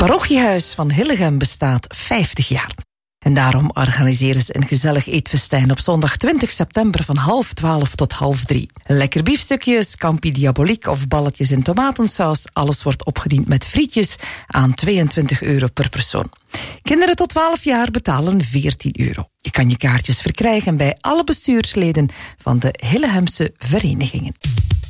parochiehuis van Hillegem bestaat 50 jaar. En daarom organiseren ze een gezellig eetfestijn op zondag 20 september van 11:30 tot 2:30. Lekker biefstukjes, scampi diaboliek of balletjes in tomatensaus. Alles wordt opgediend met frietjes aan €22 per persoon. Kinderen tot 12 jaar betalen €14. Je kan je kaartjes verkrijgen bij alle bestuursleden van de Hillegemse verenigingen.